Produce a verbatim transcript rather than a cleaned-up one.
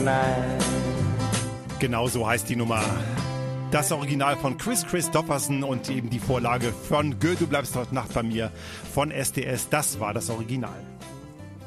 night. Genau so heißt die Nummer. Das Original von Chris Christopherson und eben die Vorlage von Gö, du bleibst heute Nacht bei mir von S D S. Das war das Original.